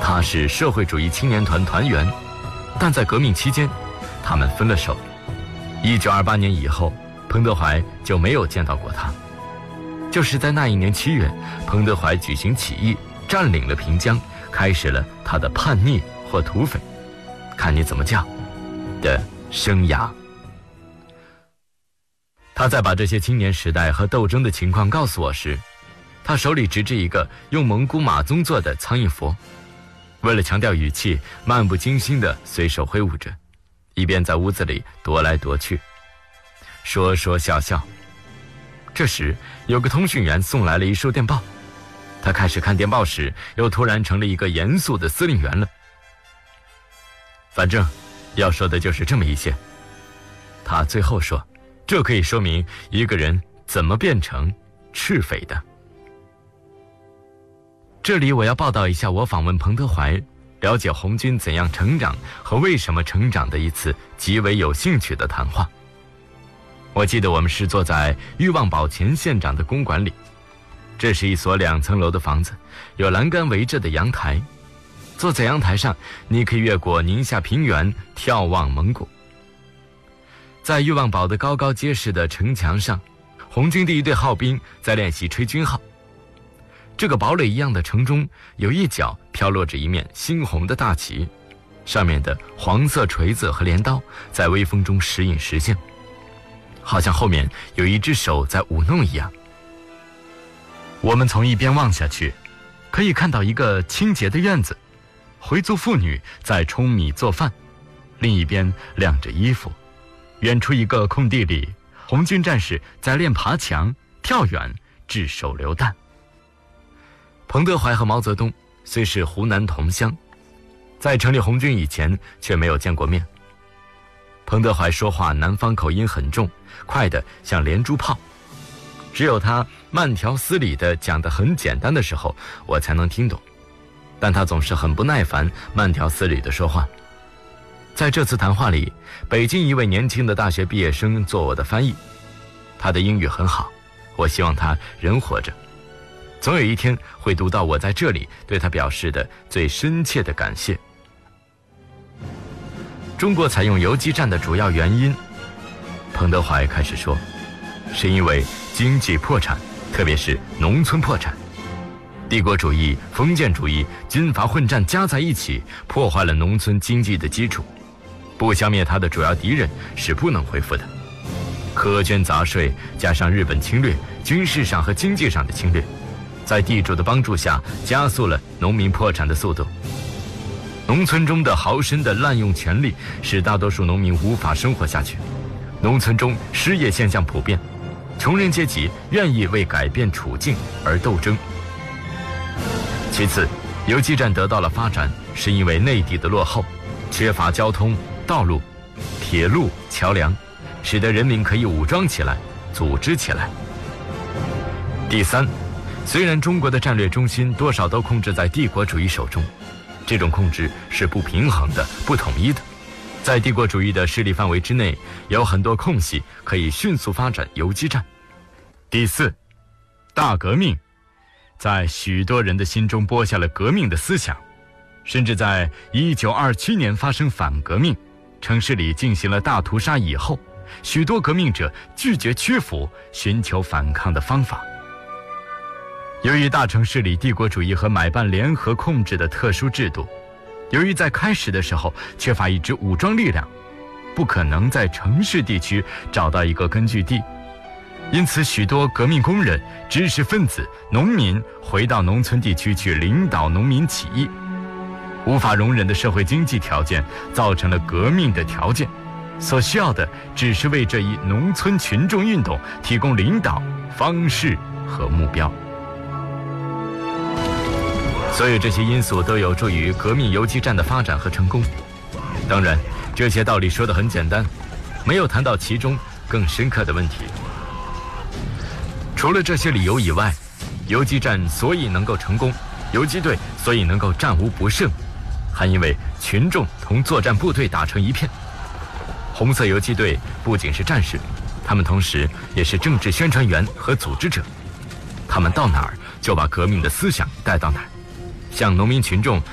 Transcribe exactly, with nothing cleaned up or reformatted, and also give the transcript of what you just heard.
他是社会主义青年团团员，但在革命期间，他们分了手。一九二八年以后，彭德怀就没有见到过他。就是在那一年七月，彭德怀举行起义，占领了平江，开始了他的叛逆或土匪，看你怎么叫的生涯。他在把这些青年时代和斗争的情况告诉我时，他手里执着一个用蒙古马鬃做的苍蝇佛，为了强调语气，漫不经心地随手挥舞着，一边在屋子里踱来踱去，说说笑笑。这时有个通讯员送来了一束电报，他开始看电报时，又突然成了一个严肃的司令员了。反正要说的就是这么一些。他最后说，这可以说明一个人怎么变成赤匪的。这里我要报道一下我访问彭德怀，了解红军怎样成长和为什么成长的一次极为有兴趣的谈话。我记得我们是坐在裕旺堡前县长的公馆里，这是一所两层楼的房子，有栏杆围着的阳台。坐在阳台上，你可以越过宁夏平原眺望蒙古。在裕旺堡的高高结实的城墙上，红军第一队号兵在练习吹军号。这个堡垒一样的城中，有一角飘落着一面猩红的大旗，上面的黄色锤子和镰刀在微风中时隐时现，好像后面有一只手在舞弄一样。我们从一边望下去，可以看到一个清洁的院子，回族妇女在舂米做饭，另一边晾着衣服。远处一个空地里，红军战士在练爬墙、跳远、掷手榴弹。彭德怀和毛泽东虽是湖南同乡，在成立红军以前却没有见过面。彭德怀说话南方口音很重，快得像连珠炮，只有他慢条斯理地讲得很简单的时候，我才能听懂，但他总是很不耐烦，慢条斯理地说话。在这次谈话里，北京一位年轻的大学毕业生做我的翻译，他的英语很好，我希望他人活着，总有一天会读到我在这里对他表示的最深切的感谢。中国采用游击战的主要原因，彭德怀开始说，是因为经济破产，特别是农村破产。帝国主义、封建主义、军阀混战加在一起，破坏了农村经济的基础，不消灭它的主要敌人是不能恢复的。苛捐杂税加上日本侵略，军事上和经济上的侵略，在地主的帮助下加速了农民破产的速度。农村中的豪绅的滥用权力，使大多数农民无法生活下去。农村中失业现象普遍，穷人阶级愿意为改变处境而斗争。其次，游击战得到了发展，是因为内地的落后，缺乏交通、道路、铁路、桥梁，使得人民可以武装起来，组织起来。第三，虽然中国的战略中心多少都控制在帝国主义手中，这种控制是不平衡的、不统一的。在帝国主义的势力范围之内，有很多空隙可以迅速发展游击战。第四，大革命在许多人的心中播下了革命的思想，甚至在一九二七年发生反革命，城市里进行了大屠杀以后，许多革命者拒绝屈服，寻求反抗的方法。由于大城市里帝国主义和买办联合控制的特殊制度，由于在开始的时候缺乏一支武装力量，不可能在城市地区找到一个根据地，因此许多革命工人、知识分子、农民回到农村地区去领导农民起义。无法容忍的社会经济条件造成了革命的条件，所需要的只是为这一农村群众运动提供领导方式和目标。所有这些因素都有助于革命游击战的发展和成功。当然，这些道理说得很简单，没有谈到其中更深刻的问题。除了这些理由以外，游击战所以能够成功，游击队所以能够战无不胜，还因为群众同作战部队打成一片。红色游击队不仅是战士，他们同时也是政治宣传员和组织者，他们到哪儿就把革命的思想带到哪儿，向农民群众